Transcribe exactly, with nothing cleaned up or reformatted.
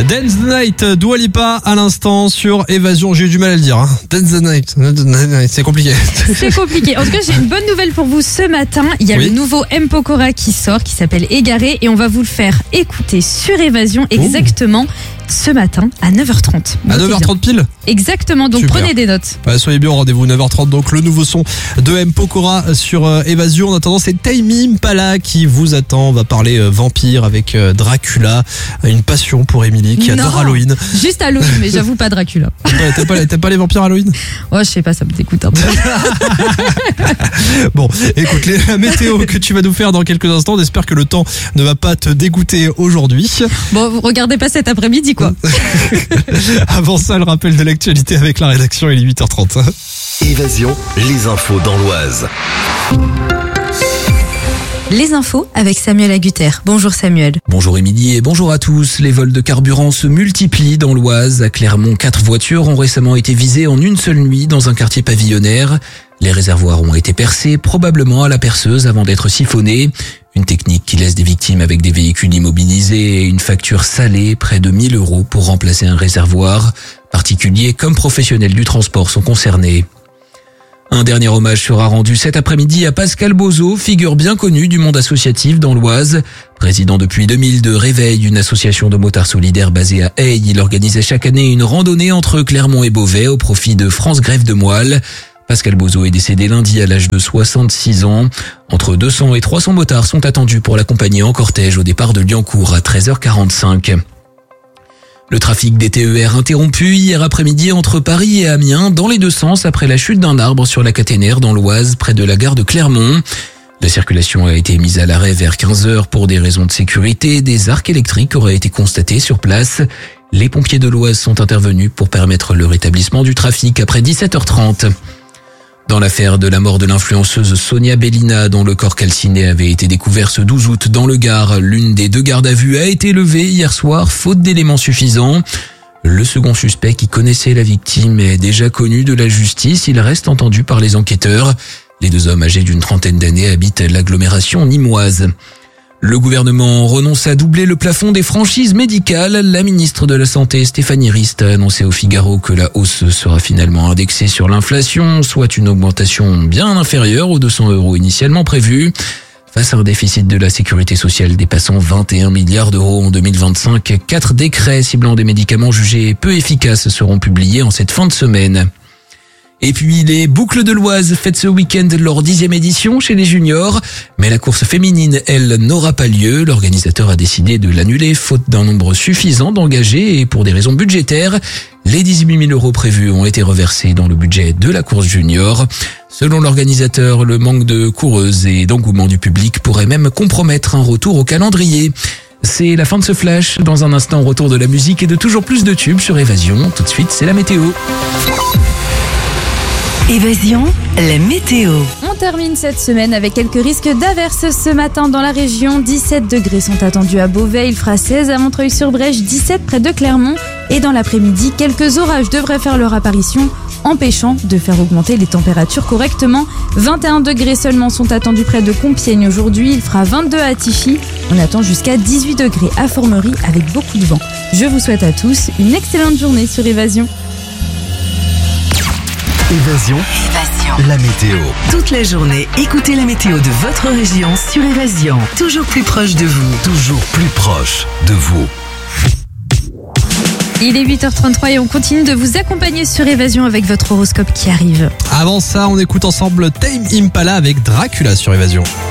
Dance the Night, Dua Lipa à l'instant sur Évasion. J'ai eu du mal à le dire. Hein. Dance the Night, c'est compliqué. C'est compliqué. En tout cas, j'ai une bonne nouvelle pour vous ce matin. Il y a oui. le nouveau M. Pokora qui sort, qui s'appelle Égaré, et on va vous le faire écouter sur Évasion exactement. Oh. Ce matin à neuf heures trente. À neuf heures trente pile ? Exactement, donc Super. Prenez des notes. Ouais, soyez bien au rendez-vous, neuf heures trente, donc le nouveau son de M. Pokora sur euh, Évasion. En attendant, c'est Tame Impala qui vous attend. On va parler euh, vampire avec euh, Dracula, une passion pour Émilie qui non, adore Halloween. Juste Halloween, mais j'avoue pas Dracula. Ouais, t'aimes pas, t'aimes pas les vampires Halloween ? Oh, je sais pas, ça me dégoûte un peu. Bon, écoute, les, la météo que tu vas nous faire dans quelques instants, on espère que le temps ne va pas te dégoûter aujourd'hui. Bon, vous regardez pas cet après-midi, quoi. Avant ça, le rappel de l'actualité avec la rédaction, il est huit heures trente. Évasion, les infos dans l'Oise. Les infos avec Samuel Agutter. Bonjour Samuel. Bonjour Émilie et bonjour à tous. Les vols de carburant se multiplient dans l'Oise. À Clermont, quatre voitures ont récemment été visées en une seule nuit dans un quartier pavillonnaire. Les réservoirs ont été percés, probablement à la perceuse avant d'être siphonnés. Une technique qui laisse des victimes avec des véhicules immobilisés et une facture salée, près de mille euros pour remplacer un réservoir. Particuliers comme professionnels du transport sont concernés. Un dernier hommage sera rendu cet après-midi à Pascal Bozo, figure bien connue du monde associatif dans l'Oise. Président depuis deux mille de Réveil, une association de motards solidaires basée à Haye, il organisait chaque année une randonnée entre Clermont et Beauvais au profit de France Grève de Moelle. Pascal Bozo est décédé lundi à l'âge de soixante-six ans. Entre deux cents et trois cents motards sont attendus pour l'accompagner en cortège au départ de Liancourt à treize heures quarante-cinq. Le trafic des T E R interrompu hier après-midi entre Paris et Amiens dans les deux sens après la chute d'un arbre sur la caténaire dans l'Oise près de la gare de Clermont. La circulation a été mise à l'arrêt vers quinze heures pour des raisons de sécurité. Des arcs électriques auraient été constatés sur place. Les pompiers de l'Oise sont intervenus pour permettre le rétablissement du trafic après dix-sept heures trente. Dans l'affaire de la mort de l'influenceuse Sonia Bellina, dont le corps calciné avait été découvert ce douze août dans le Gard, l'une des deux gardes à vue a été levée hier soir, faute d'éléments suffisants. Le second suspect, qui connaissait la victime, est déjà connu de la justice. Il reste entendu par les enquêteurs. Les deux hommes âgés d'une trentaine d'années habitent l'agglomération nîmoise. Le gouvernement renonce à doubler le plafond des franchises médicales. La ministre de la Santé, Stéphanie Rist, a annoncé au Figaro que la hausse sera finalement indexée sur l'inflation, soit une augmentation bien inférieure aux deux cents euros initialement prévus. Face à un déficit de la sécurité sociale dépassant vingt et un milliards d'euros en deux mille vingt-cinq, quatre décrets ciblant des médicaments jugés peu efficaces seront publiés en cette fin de semaine. Et puis les boucles de l'Oise fêtent ce week-end leur dixième édition chez les juniors. Mais la course féminine, elle, n'aura pas lieu. L'organisateur a décidé de l'annuler faute d'un nombre suffisant d'engagés et pour des raisons budgétaires. Les dix-huit mille euros prévus ont été reversés dans le budget de la course junior. Selon l'organisateur, le manque de coureuses et d'engouement du public pourrait même compromettre un retour au calendrier. C'est la fin de ce flash. Dans un instant, retour de la musique et de toujours plus de tubes sur Évasion. Tout de suite, c'est la météo. Évasion, la météo. On termine cette semaine avec quelques risques d'averses ce matin dans la région. dix-sept degrés sont attendus à Beauvais, il fera seize à Montreuil-sur-Brèche, dix-sept près de Clermont. Et dans l'après-midi, quelques orages devraient faire leur apparition, empêchant de faire augmenter les températures correctement. vingt et un degrés seulement sont attendus près de Compiègne aujourd'hui, il fera vingt-deux à Tichy. On attend jusqu'à dix-huit degrés à Formerie avec beaucoup de vent. Je vous souhaite à tous une excellente journée sur Évasion. Évasion, Évasion, la météo. Toute la journée, écoutez la météo de votre région sur Évasion. Toujours plus proche de vous. Toujours plus proche de vous. Il est huit heures trente-trois et on continue de vous accompagner sur Évasion avec votre horoscope qui arrive. Avant ça, on écoute ensemble Tame Impala avec Dracula sur Évasion.